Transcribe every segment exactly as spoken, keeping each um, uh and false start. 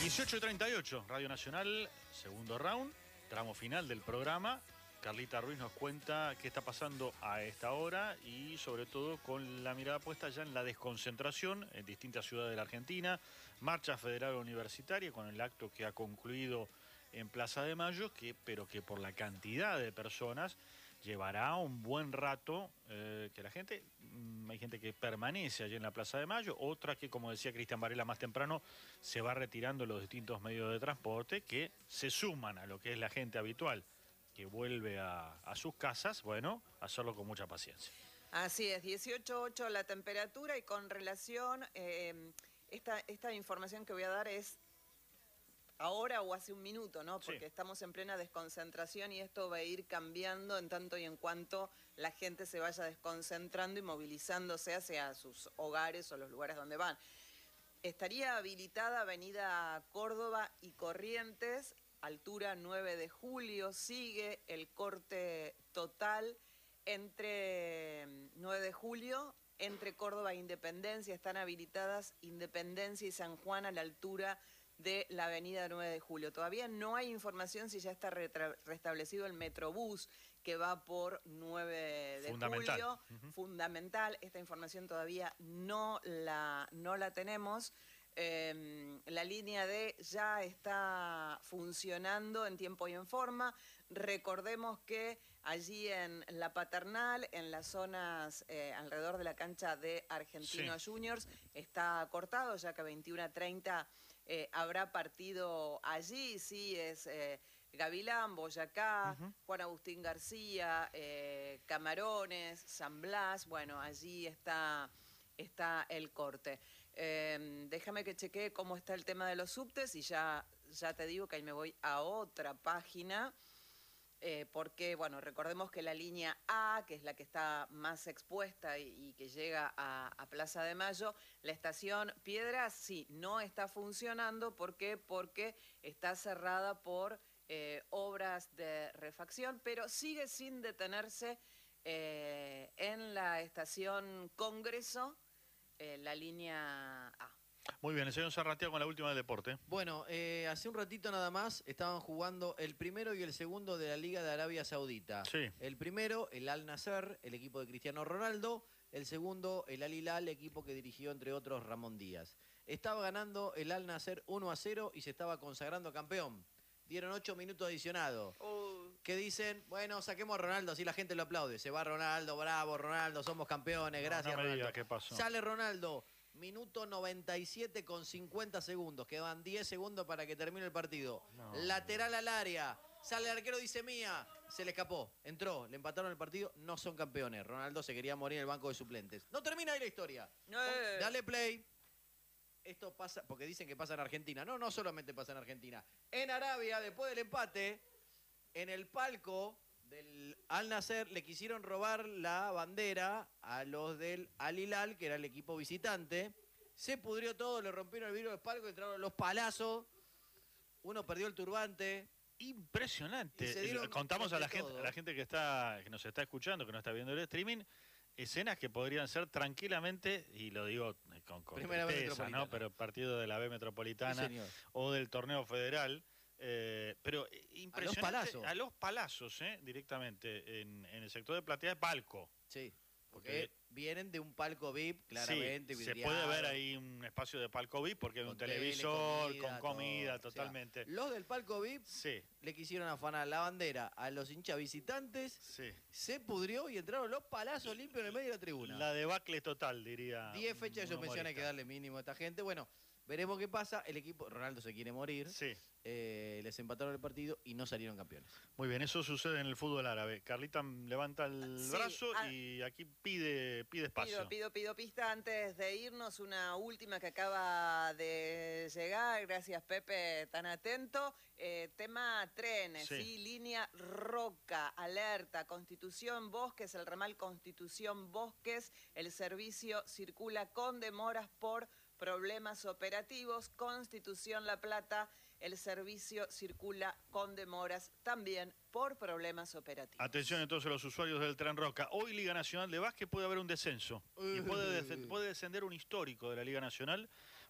dieciocho y treinta y ocho, Radio Nacional, segundo round, tramo final del programa. Carlita Ruiz nos cuenta qué está pasando a esta hora y sobre todo con la mirada puesta ya en la desconcentración en distintas ciudades de la Argentina. Marcha Federal Universitaria con el acto que ha concluido en Plaza de Mayo, que, pero que por la cantidad de personas llevará un buen rato eh, que la gente, mmm, hay gente que permanece allí en la Plaza de Mayo, otra que, como decía Cristian Varela más temprano, se va retirando los distintos medios de transporte que se suman a lo que es la gente habitual, que vuelve a, a sus casas, bueno, hacerlo con mucha paciencia. Así es, dieciocho punto ocho la temperatura y con relación, eh, esta, esta información que voy a dar es ahora o hace un minuto, ¿no? Porque sí, estamos en plena desconcentración y esto va a ir cambiando en tanto y en cuanto la gente se vaya desconcentrando y movilizándose hacia sus hogares o los lugares donde van. Estaría habilitada Avenida Córdoba y Corrientes, altura nueve de julio, sigue el corte total entre nueve de julio, entre Córdoba e Independencia, están habilitadas Independencia y San Juan a la altura de la avenida nueve de julio. Todavía no hay información si ya está restablecido el Metrobús que va por nueve de Fundamental. julio. Uh-huh. Fundamental, esta información todavía no la, no la tenemos. Eh, la línea D ya está funcionando en tiempo y en forma. Recordemos que allí en la Paternal, en las zonas eh, alrededor de la cancha de Argentinos sí. Juniors, está cortado, ya que a veintiuno treinta eh, habrá partido allí. Sí, es eh, Gavilán, Boyacá, uh-huh. Juan Agustín García, eh, Camarones, San Blas. Bueno, allí está, está el corte. Eh, déjame que chequee cómo está el tema de los subtes y ya, ya te digo que ahí me voy a otra página, eh, porque, bueno, recordemos que la línea A, que es la que está más expuesta y, y que llega a, a Plaza de Mayo, la estación Piedras, sí, no está funcionando. ¿Por qué? Porque está cerrada por eh, obras de refacción, pero sigue sin detenerse eh, en la estación Congreso, Eh, la línea A. Muy bien, el señor Sarratea con la última del deporte. Bueno, eh, hace un ratito nada más estaban jugando el primero y el segundo de la Liga de Arabia Saudita. Sí. El primero, el Al Nassr, el equipo de Cristiano Ronaldo. El segundo, el Al Hilal, equipo que dirigió, entre otros, Ramón Díaz. Estaba ganando el Al Nassr uno a cero y se estaba consagrando campeón. Dieron ocho minutos adicionados. Uh. Que dicen, bueno, saquemos a Ronaldo, así la gente lo aplaude. Se va Ronaldo, bravo, Ronaldo, somos campeones, gracias, no, no me Ronaldo. diga qué pasó. Sale Ronaldo, minuto noventa y siete con cincuenta segundos. Quedan diez segundos para que termine el partido. No. Lateral al área. Sale el arquero, dice Mía. Se le escapó. Entró, le empataron el partido. No son campeones. Ronaldo se quería morir en el banco de suplentes. No termina ahí la historia. Eh. Dale play. Esto pasa, porque dicen que pasa en Argentina. No, no solamente pasa en Argentina. En Arabia, después del empate, en el palco del Al Nassr le quisieron robar la bandera a los del Al Hilal, que era el equipo visitante. Se pudrió todo, le rompieron el vidrio del palco, entraron los palazos. Uno perdió el turbante. Impresionante. Contamos a la gente, a la gente que está, que nos está escuchando, que no está viendo el streaming, escenas que podrían ser tranquilamente, y lo digo con, con tristeza, ¿no? Pero partido de la B Metropolitana sí, o del torneo federal, eh, pero impresionante. A los palazos. A los palazos, ¿eh? Directamente en, en el sector de platea de palco. Sí, porque, porque vienen de un palco V I P, claramente. Sí, se puede ver ahí un espacio de palco V I P, porque hay un tele, televisor, comida, con comida, todo, totalmente. O sea, los del palco V I P sí. le quisieron afanar la bandera a los hinchas visitantes, sí. Se pudrió y entraron los palazos limpios en el medio de la tribuna. La debacle total, diría. Diez fechas de suspensión hay que darle mínimo a esta gente. Bueno, veremos qué pasa. El equipo, Ronaldo se quiere morir. Sí. Eh, les empataron el partido y no salieron campeones. Muy bien, eso sucede en el fútbol árabe. Carlita levanta el sí, brazo ah, y aquí pide, pide espacio. Pido, pido, pido pista antes de irnos. Una última que acaba de llegar. Gracias, Pepe, tan atento. Eh, tema trenes, sí. ¿sí? Línea Roca, alerta. Constitución Bosques, el ramal Constitución Bosques. El servicio circula con demoras por problemas operativos. Constitución La Plata, el servicio circula con demoras también por problemas operativos. Atención entonces a los usuarios del Tren Roca. Hoy Liga Nacional de Básquet puede haber un descenso. Uh, y puede, puede descender un histórico de la Liga Nacional,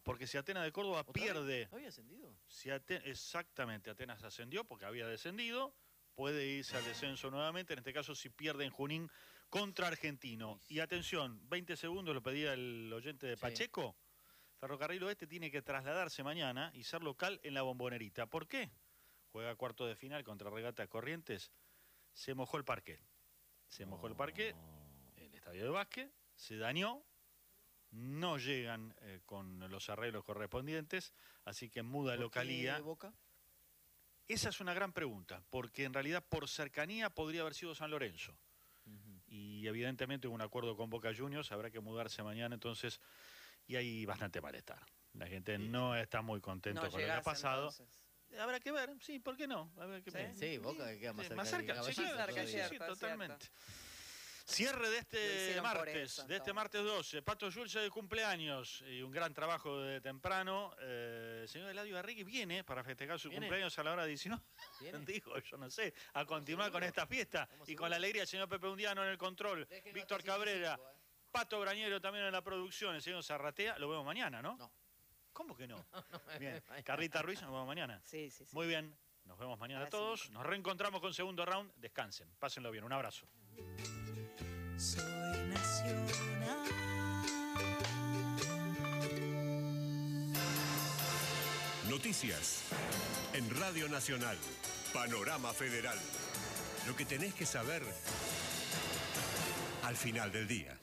porque si Atenas de Córdoba pierde... ¿Había ascendido? Si Ate- exactamente, Atenas ascendió porque había descendido, puede irse al descenso nuevamente, en este caso si pierde en Junín contra Argentino. Y atención, veinte segundos, lo pedía el oyente de Sí. Pacheco. Ferrocarril Oeste tiene que trasladarse mañana y ser local en la Bombonerita. ¿Por qué? Juega cuarto de final contra Regata Corrientes. Se mojó el parquet. Se mojó el parquet, el estadio de básquet, se dañó. No llegan eh, con los arreglos correspondientes, así que muda localía. Boca? Esa es una gran pregunta, porque en realidad por cercanía podría haber sido San Lorenzo. Uh-huh. Y evidentemente hubo un acuerdo con Boca Juniors, habrá que mudarse mañana entonces, y hay bastante malestar. La gente sí. no está muy contenta no con lo que ha pasado. Entonces. Habrá que ver, sí, ¿por qué no? Habrá que ¿Sí? ver. Sí, Boca que queda más sí, cerca. Más cerca, de sí, sí, cerca, sí, sí, cierto, sí, es totalmente. cierto. Cierre de este martes, eso, de este martes doce. Pato Yulce de cumpleaños y un gran trabajo de temprano. Eh, el señor Eladio Garrigui viene para festejar su ¿Viene? cumpleaños a la hora diecinueve. Dijo, yo no sé, a continuar con esta fiesta. Y con la alegría del señor Pepe Undiano en el control, Déjenlo Víctor hasta cinco, Cabrera, cinco, eh. Pato Brañero también en la producción, el señor Zarratea. Lo vemos mañana, ¿no? No. ¿Cómo que no? Bien. Carlita Ruiz, nos vemos mañana. Sí, sí, sí. Muy bien. Nos vemos mañana A a todos. Nos reencontramos con segundo round. Descansen. Pásenlo bien. Un abrazo. Soy nacional. Noticias en Radio Nacional. Panorama Federal. Lo que tenés que saber al final del día.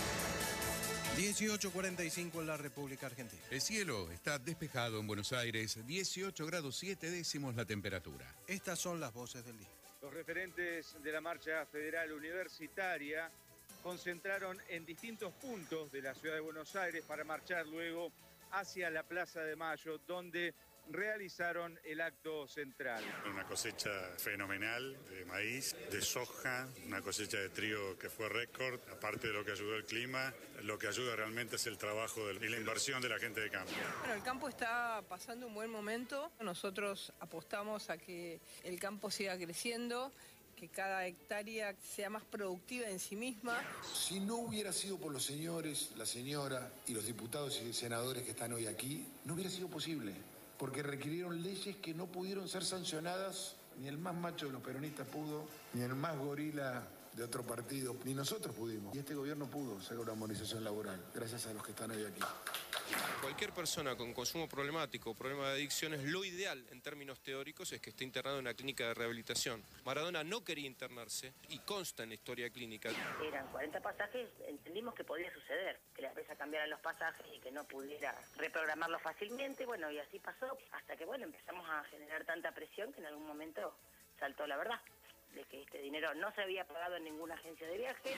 dieciocho cuarenta y cinco en la República Argentina. El cielo está despejado en Buenos Aires, dieciocho grados siete décimos la temperatura. Estas son las voces del día. Los referentes de la marcha federal universitaria concentraron en distintos puntos de la ciudad de Buenos Aires para marchar luego hacia la Plaza de Mayo, donde realizaron el acto central. Una cosecha fenomenal de maíz, de soja, una cosecha de trigo que fue récord, aparte de lo que ayudó el clima, lo que ayuda realmente es el trabajo y la inversión de la gente de campo. Bueno, el campo está pasando un buen momento, nosotros apostamos a que el campo siga creciendo, que cada hectárea sea más productiva en sí misma. Si no hubiera sido por los señores, la señora y los diputados y senadores que están hoy aquí, no hubiera sido posible. Porque requirieron leyes que no pudieron ser sancionadas, ni el más macho de los peronistas pudo, ni el más gorila de otro partido, ni nosotros pudimos. Y este gobierno pudo sacar una armonización laboral, gracias a los que están hoy aquí. Cualquier persona con consumo problemático o problema de adicciones, lo ideal en términos teóricos es que esté internado en una clínica de rehabilitación. Maradona no quería internarse y consta en la historia clínica. Eran cuarenta pasajes, entendimos que podía suceder, que la empresa cambiara los pasajes y que no pudiera reprogramarlos fácilmente, bueno, y así pasó, hasta que, bueno, empezamos a generar tanta presión que en algún momento saltó la verdad, de que este dinero no se había pagado en ninguna agencia de viaje.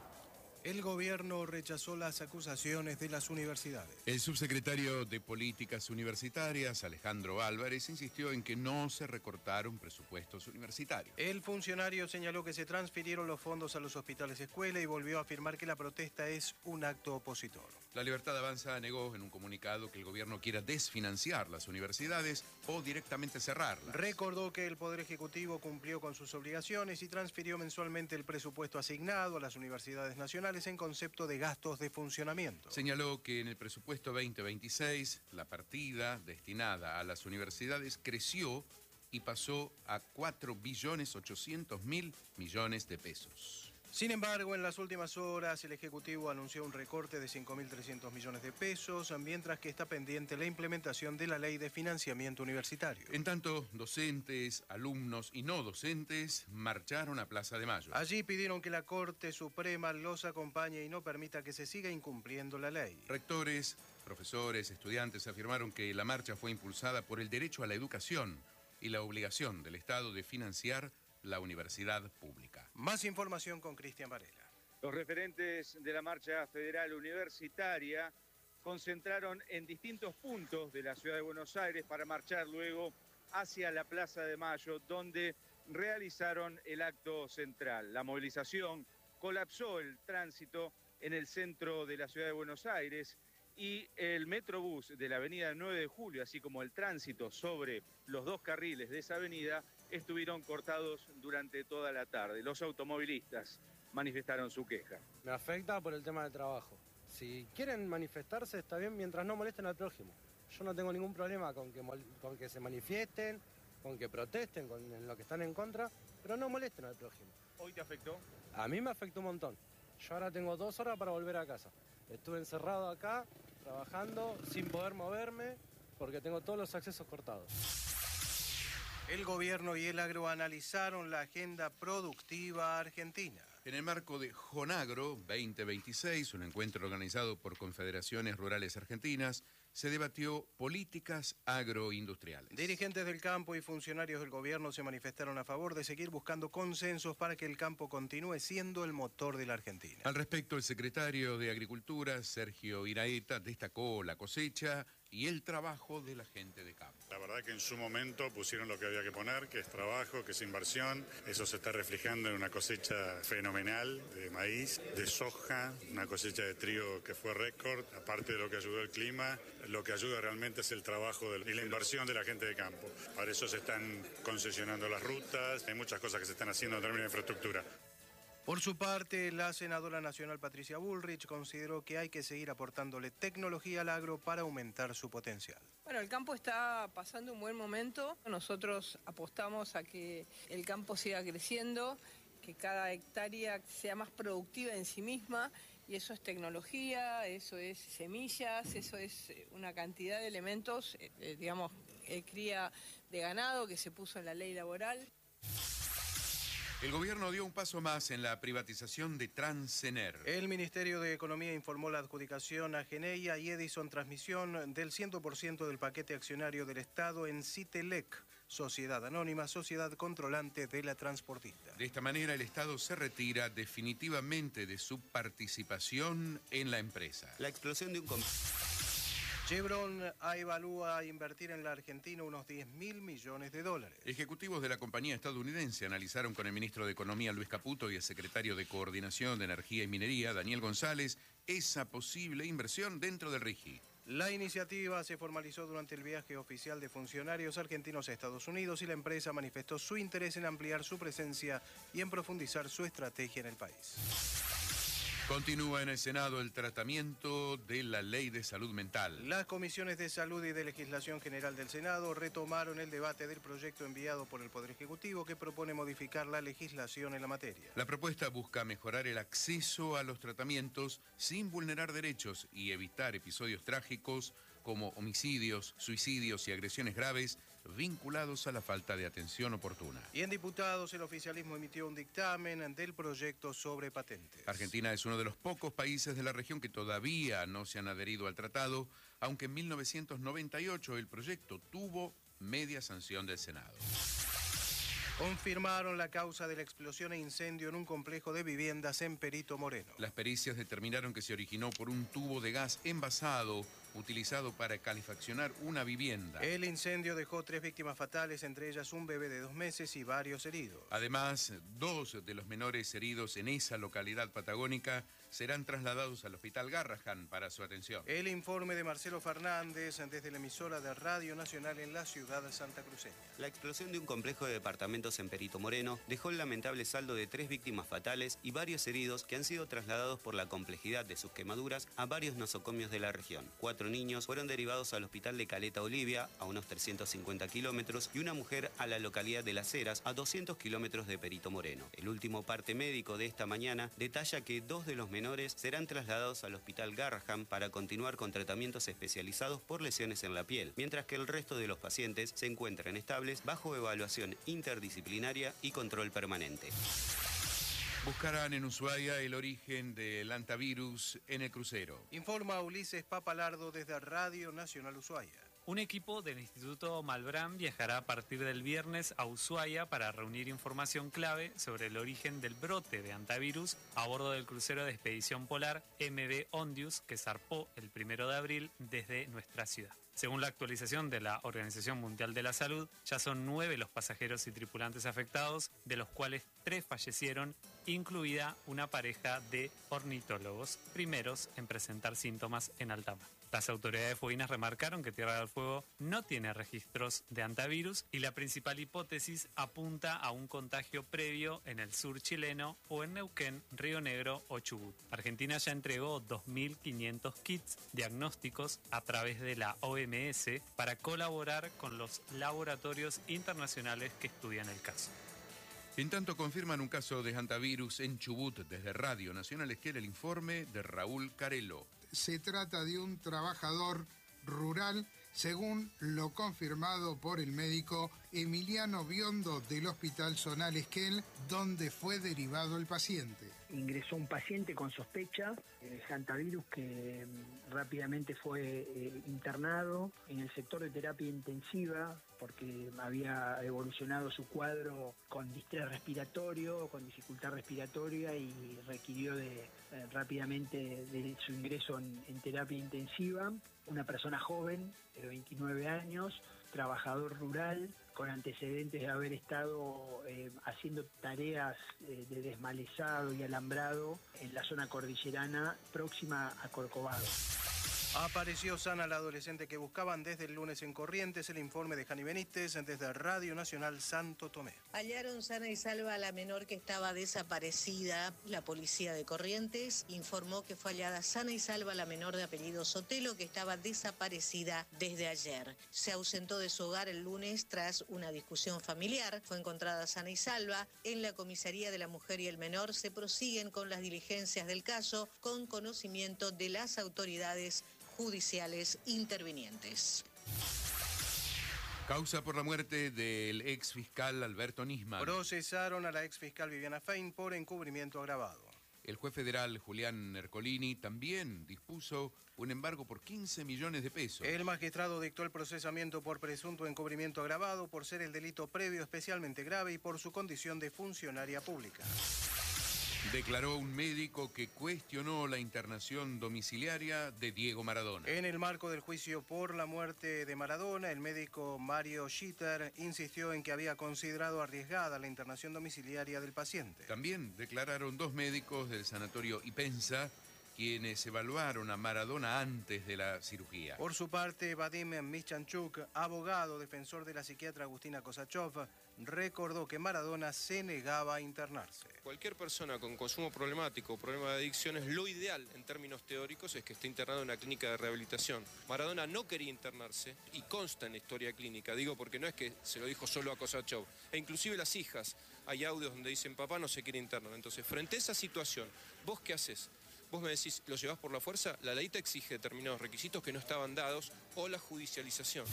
El gobierno rechazó las acusaciones de las universidades. El subsecretario de Políticas Universitarias, Alejandro Álvarez, insistió en que no se recortaron presupuestos universitarios. El funcionario señaló que se transfirieron los fondos a los hospitales escuela y volvió a afirmar que la protesta es un acto opositor. La Libertad Avanza negó en un comunicado que el gobierno quiera desfinanciar las universidades o directamente cerrarlas. Recordó que el Poder Ejecutivo cumplió con sus obligaciones y transfirió mensualmente el presupuesto asignado a las universidades nacionales en concepto de gastos de funcionamiento. Señaló que en el presupuesto veinte veintiséis la partida destinada a las universidades creció y pasó a cuatro billones ochocientos mil millones de pesos. Sin embargo, en las últimas horas el Ejecutivo anunció un recorte de cinco mil trescientos millones de pesos, mientras que está pendiente la implementación de la Ley de Financiamiento Universitario. En tanto, docentes, alumnos y no docentes marcharon a Plaza de Mayo. Allí pidieron que la Corte Suprema los acompañe y no permita que se siga incumpliendo la ley. Rectores, profesores, estudiantes afirmaron que la marcha fue impulsada por el derecho a la educación y la obligación del Estado de financiar la universidad pública. Más información con Cristian Varela. Los referentes de la marcha federal universitaria concentraron en distintos puntos de la ciudad de Buenos Aires para marchar luego hacia la Plaza de Mayo, donde realizaron el acto central. La movilización colapsó el tránsito en el centro de la ciudad de Buenos Aires y el Metrobús de la avenida nueve de julio, así como el tránsito sobre los dos carriles de esa avenida, estuvieron cortados durante toda la tarde. Los automovilistas manifestaron su queja. Me afecta por el tema del trabajo. Si quieren manifestarse está bien mientras no molesten al prójimo. Yo no tengo ningún problema con que, con que se manifiesten, con que protesten, con en lo que están en contra, pero no molesten al prójimo. ¿Hoy te afectó? A mí me afectó un montón. Yo ahora tengo dos horas para volver a casa. Estuve encerrado acá, trabajando, sin poder moverme, porque tengo todos los accesos cortados. El gobierno y el agro analizaron la agenda productiva argentina. En el marco de Jonagro veinte veintiséis, un encuentro organizado por Confederaciones Rurales Argentinas, se debatió políticas agroindustriales. Dirigentes del campo y funcionarios del gobierno se manifestaron a favor de seguir buscando consensos para que el campo continúe siendo el motor de la Argentina. Al respecto, el secretario de Agricultura, Sergio Iraeta, destacó la cosecha y el trabajo de la gente de campo. La verdad que en su momento pusieron lo que había que poner, que es trabajo, que es inversión. Eso se está reflejando en una cosecha fenomenal de maíz, de soja, una cosecha de trigo que fue récord. Aparte de lo que ayudó el clima, lo que ayuda realmente es el trabajo y la inversión de la gente de campo. Para eso se están concesionando las rutas, hay muchas cosas que se están haciendo en términos de infraestructura. Por su parte, la senadora nacional Patricia Bullrich consideró que hay que seguir aportándole tecnología al agro para aumentar su potencial. Bueno, el campo está pasando un buen momento. Nosotros apostamos a que el campo siga creciendo, que cada hectárea sea más productiva en sí misma, y eso es tecnología, eso es semillas, eso es una cantidad de elementos, eh, digamos, eh, cría de ganado que se puso en la ley laboral. El gobierno dio un paso más en la privatización de Transener. El Ministerio de Economía informó la adjudicación a Geneia y Edison Transmisión del cien por ciento del paquete accionario del Estado en Citelec, sociedad anónima, sociedad controlante de la transportista. De esta manera, el Estado se retira definitivamente de su participación en la empresa. La explosión de un... Chevron evalúa invertir en la Argentina unos diez mil millones de dólares. Ejecutivos de la compañía estadounidense analizaron con el ministro de Economía, Luis Caputo, y el secretario de Coordinación de Energía y Minería, Daniel González, esa posible inversión dentro del RIGI. La iniciativa se formalizó durante el viaje oficial de funcionarios argentinos a Estados Unidos y la empresa manifestó su interés en ampliar su presencia y en profundizar su estrategia en el país. Continúa en el Senado el tratamiento de la Ley de Salud Mental. Las comisiones de Salud y de Legislación General del Senado retomaron el debate del proyecto enviado por el Poder Ejecutivo que propone modificar la legislación en la materia. La propuesta busca mejorar el acceso a los tratamientos sin vulnerar derechos y evitar episodios trágicos como homicidios, suicidios y agresiones graves vinculados a la falta de atención oportuna. Y en diputados, el oficialismo emitió un dictamen del proyecto sobre patentes. Argentina es uno de los pocos países de la región que todavía no se han adherido al tratado, aunque en mil novecientos noventa y ocho el proyecto tuvo media sanción del Senado. Confirmaron la causa de la explosión e incendio en un complejo de viviendas en Perito Moreno. Las pericias determinaron que se originó por un tubo de gas envasado utilizado para calefaccionar una vivienda. El incendio dejó tres víctimas fatales, entre ellas un bebé de dos meses y varios heridos. Además, dos de los menores heridos en esa localidad patagónica serán trasladados al Hospital Garrahan para su atención. El informe de Marcelo Fernández desde la emisora de Radio Nacional en la ciudad de Santa Cruceña. La explosión de un complejo de departamentos en Perito Moreno dejó el lamentable saldo de tres víctimas fatales y varios heridos que han sido trasladados por la complejidad de sus quemaduras a varios nosocomios de la región. Cuatro niños fueron derivados al hospital de Caleta Olivia, a unos trescientos cincuenta kilómetros, y una mujer a la localidad de Las Heras, a doscientos kilómetros de Perito Moreno. El último parte médico de esta mañana detalla que dos de los menores serán trasladados al hospital Garrahan para continuar con tratamientos especializados por lesiones en la piel, mientras que el resto de los pacientes se encuentran estables bajo evaluación interdisciplinaria y control permanente. Buscarán en Ushuaia el origen del hantavirus en el crucero. Informa Ulises Papalardo desde Radio Nacional Ushuaia. Un equipo del Instituto Malbrán viajará a partir del viernes a Ushuaia para reunir información clave sobre el origen del brote de hantavirus a bordo del crucero de expedición polar M V Ondius que zarpó el primero de abril desde nuestra ciudad. Según la actualización de la Organización Mundial de la Salud, ya son nueve los pasajeros y tripulantes afectados, de los cuales tres fallecieron, incluida una pareja de ornitólogos, primeros en presentar síntomas en alta mar. Las autoridades fueguinas remarcaron que Tierra del Fuego no tiene registros de antivirus y la principal hipótesis apunta a un contagio previo en el sur chileno o en Neuquén, Río Negro o Chubut. Argentina ya entregó dos mil quinientos kits diagnósticos a través de la O M S para colaborar con los laboratorios internacionales que estudian el caso. En tanto, confirman un caso de hantavirus en Chubut. Desde Radio Nacional Esquel, el informe de Raúl Carelo. Se trata de un trabajador rural, según lo confirmado por el médico Emiliano Biondo del Hospital Zonal Esquel, donde fue derivado el paciente. Ingresó un paciente con sospecha de hantavirus que rápidamente fue eh, internado en el sector de terapia intensiva porque había evolucionado su cuadro con distrés respiratorio, con dificultad respiratoria y requirió de, eh, rápidamente de su ingreso en, en terapia intensiva. Una persona joven de veintinueve años, trabajador rural, con antecedentes de haber estado eh, haciendo tareas eh, de desmalezado y alambrado en la zona cordillerana próxima a Corcovado. Apareció sana la adolescente que buscaban desde el lunes en Corrientes. El informe de Jani Benítez desde Radio Nacional Santo Tomé. Hallaron sana y salva a la menor que estaba desaparecida. La policía de Corrientes informó que fue hallada sana y salva la menor de apellido Sotelo que estaba desaparecida desde ayer. Se ausentó de su hogar el lunes tras una discusión familiar. Fue encontrada sana y salva. En la comisaría de la mujer y el menor se prosiguen con las diligencias del caso con conocimiento de las autoridades judiciales intervinientes. Causa por la muerte del ex fiscal Alberto Nisman. Procesaron a la ex fiscal Viviana Fein por encubrimiento agravado. El juez federal Julián Ercolini también dispuso un embargo por quince millones de pesos. El magistrado dictó el procesamiento por presunto encubrimiento agravado por ser el delito previo especialmente grave y por su condición de funcionaria pública. Declaró un médico que cuestionó la internación domiciliaria de Diego Maradona. En el marco del juicio por la muerte de Maradona, el médico Mario Schitter insistió en que había considerado arriesgada la internación domiciliaria del paciente. También declararon dos médicos del sanatorio Ipensa, quienes evaluaron a Maradona antes de la cirugía. Por su parte, Vadim Michanchuk, abogado defensor de la psiquiatra Agustina Kosachov, recordó que Maradona se negaba a internarse. Cualquier persona con consumo problemático o problema de adicciones, lo ideal en términos teóricos es que esté internado en una clínica de rehabilitación. Maradona no quería internarse y consta en la historia clínica, digo porque no es que se lo dijo solo a Kosachov, e inclusive las hijas, hay audios donde dicen papá no se quiere internar. Entonces, frente a esa situación, ¿vos qué haces? Vos me decís, ¿lo llevás por la fuerza? La ley te exige determinados requisitos que no estaban dados o la judicialización.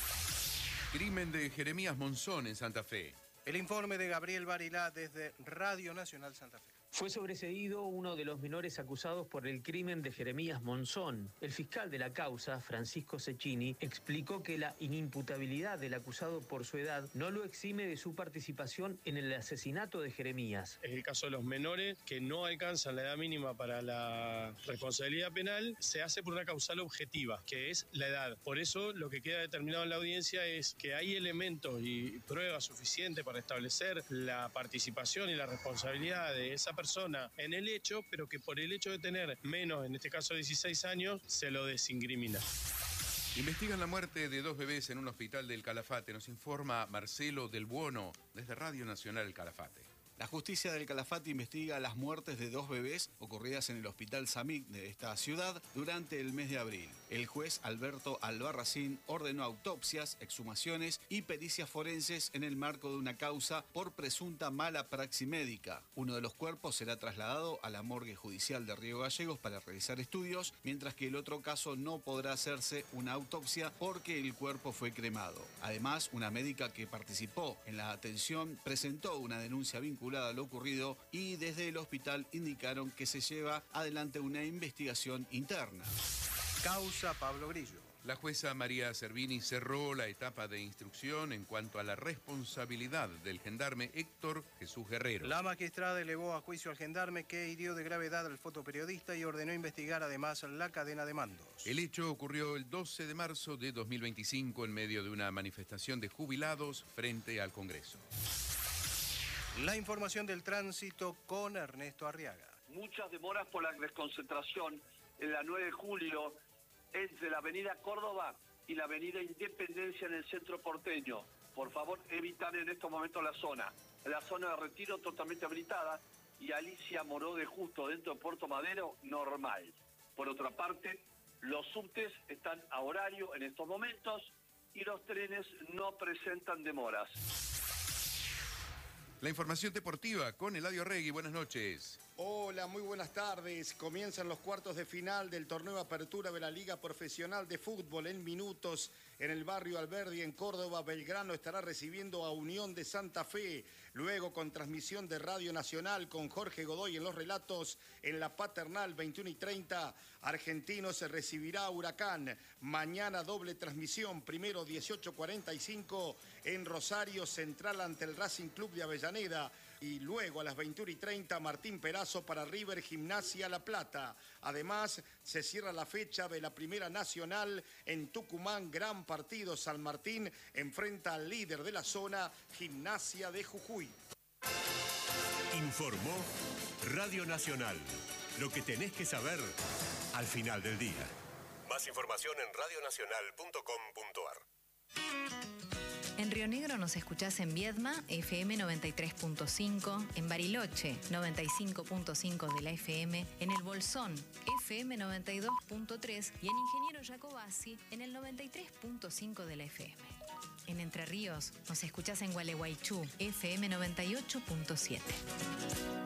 Crimen de Jeremías Monzón en Santa Fe. El informe de Gabriel Barilá desde Radio Nacional Santa Fe. Fue sobreseído uno de los menores acusados por el crimen de Jeremías Monzón. El fiscal de la causa, Francisco Cecchini, explicó que la inimputabilidad del acusado por su edad no lo exime de su participación en el asesinato de Jeremías. Es el caso de los menores que no alcanzan la edad mínima para la responsabilidad penal, se hace por una causal objetiva, que es la edad. Por eso lo que queda determinado en la audiencia es que hay elementos y pruebas suficientes para establecer la participación y la responsabilidad de esa persona persona en el hecho, pero que por el hecho de tener menos, en este caso dieciséis años, se lo desincrimina. Investigan la muerte de dos bebés en un hospital del Calafate. Nos informa Marcelo Del Buono desde Radio Nacional Calafate. La justicia del Calafate investiga las muertes de dos bebés ocurridas en el Hospital Samit de esta ciudad durante el mes de abril. El juez Alberto Albarracín ordenó autopsias, exhumaciones y pericias forenses en el marco de una causa por presunta mala praxis médica. Uno de los cuerpos será trasladado a la morgue judicial de Río Gallegos para realizar estudios, mientras que el otro caso no podrá hacerse una autopsia porque el cuerpo fue cremado. Además, una médica que participó en la atención presentó una denuncia vinculada a lo ocurrido y desde el hospital indicaron que se lleva adelante una investigación interna. Causa Pablo Grillo. La jueza María Servini cerró la etapa de instrucción en cuanto a la responsabilidad del gendarme Héctor Jesús Guerrero. La magistrada elevó a juicio al gendarme que hirió de gravedad al fotoperiodista y ordenó investigar además la cadena de mandos. El hecho ocurrió el doce de marzo de dos mil veinticinco en medio de una manifestación de jubilados frente al Congreso. La información del tránsito con Ernesto Arriaga. Muchas demoras por la desconcentración en la nueve de julio entre la avenida Córdoba y la avenida Independencia en el centro porteño. Por favor, evitar en estos momentos la zona. La zona de Retiro totalmente habilitada y Alicia Moró de Justo dentro de Puerto Madero, normal. Por otra parte, los subtes están a horario en estos momentos y los trenes no presentan demoras. La información deportiva con Eladio Regui. Buenas noches. Hola, muy buenas tardes. Comienzan los cuartos de final del torneo Apertura de la Liga Profesional de Fútbol. En minutos, en el barrio Alberdi, en Córdoba, Belgrano estará recibiendo a Unión de Santa Fe. Luego, con transmisión de Radio Nacional, con Jorge Godoy en los relatos, en la Paternal, veintiuno y treinta, Argentinos se recibirá a Huracán. Mañana, doble transmisión, primero dieciocho cuarenta y cinco, en Rosario Central ante el Racing Club de Avellaneda. Y luego a las veintiuno y treinta, Martín Perazo para River Gimnasia La Plata. Además, se cierra la fecha de la Primera Nacional en Tucumán. Gran partido. San Martín enfrenta al líder de la zona, Gimnasia de Jujuy. Informó Radio Nacional. Lo que tenés que saber al final del día. Más información en radio nacional punto com punto ar. En Río Negro nos escuchás en Viedma, F M noventa y tres punto cinco, en Bariloche, noventa y cinco punto cinco de la F M, en El Bolsón, F M noventa y dos punto tres y en Ingeniero Jacobasi, en el noventa y tres punto cinco de la F M. En Entre Ríos nos escuchás en Gualeguaychú, F M noventa y ocho punto siete.